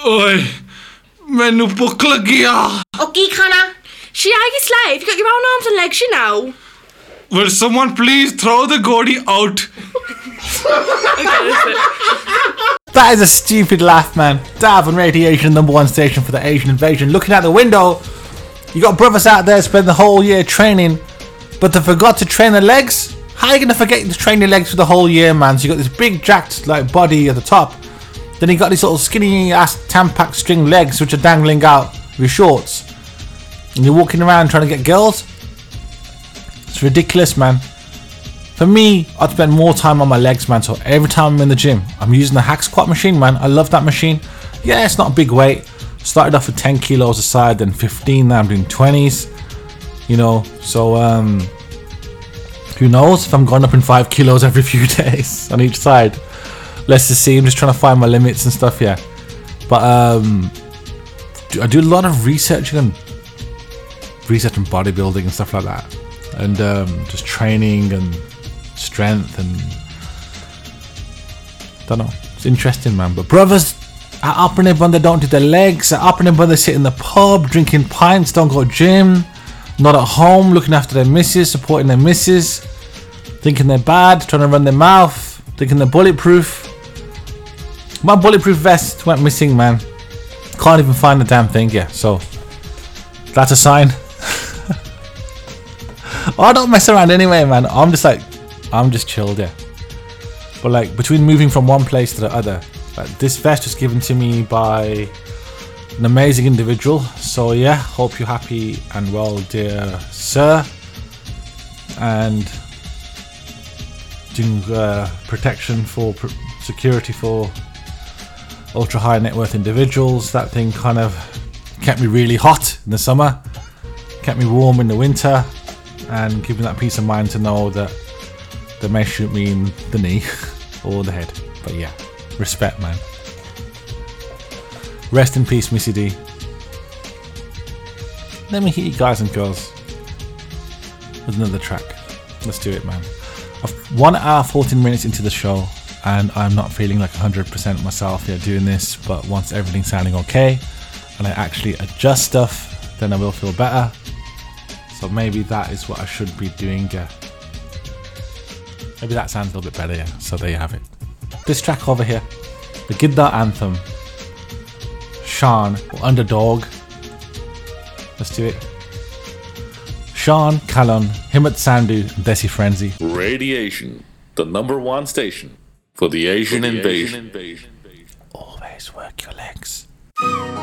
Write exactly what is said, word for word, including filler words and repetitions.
Oi, मैनू भुख लगी आ. Oh, की खाना? She are your slave. You got your own arms and legs, you know. Will someone please throw the Gordy out? That is a stupid laugh, man. Dav on Radiation, number one station for the Asian invasion. Looking out the window, you got brothers out there spend the whole year training, but they forgot to train their legs. How are you gonna forget to train your legs for the whole year, man? So you got this big jacked like body at the top, then you got these little skinny ass Tampax string legs which are dangling out of your shorts, and you're walking around trying to get girls. It's ridiculous, man. For me, I'd spend more time on my legs, man. So every time I'm in the gym, I'm using the hack squat machine, man. I love that machine. Yeah, it's not a big weight. Started off with ten kilos a side, then fifteen. Now I'm doing twenties. You know, so um, who knows if I'm going up in five kilos every few days on each side. Let's just see. I'm just trying to find my limits and stuff. Yeah, but um, I do a lot of researching and research and bodybuilding and stuff like that, and um, just training and strength and don't know, it's interesting, man. But brothers at Upper they don't do their legs. At Upper they sit in the pub drinking pints, don't go to gym, not at home looking after their missus, supporting their missus, thinking they're bad, trying to run their mouth, thinking they're bulletproof. My bulletproof vest went missing, man. Can't even find the damn thing. Yeah, so that's a sign. I don't mess around anyway, man. I'm just like I'm just chilled, yeah. But like between moving from one place to the other, like this vest was given to me by an amazing individual. So yeah, hope you're happy and well, dear sir. And doing uh, protection for pr- security for ultra high net worth individuals. That thing kind of kept me really hot in the summer, kept me warm in the winter, and giving that peace of mind to know that they may shoot me in the knee or the head. But yeah, respect, man. Rest in peace, Missy D. Let me hit you guys and girls with another track. Let's do it, man. I've one hour fourteen minutes into the show and I'm not feeling like one hundred percent myself yet doing this, but once everything's sounding okay and I actually adjust stuff, then I will feel better. So maybe that is what I should be doing. Yeah. Maybe that sounds a little bit better, yeah. So there you have it. This track over here, the Gidda anthem, Sean, or Underdog. Let's do it. Sean, Calon, Himmat Sandhu, and Desi Frenzy. Radiation, the number one station for the Asian, for the invasion. Asian invasion. Always work your legs.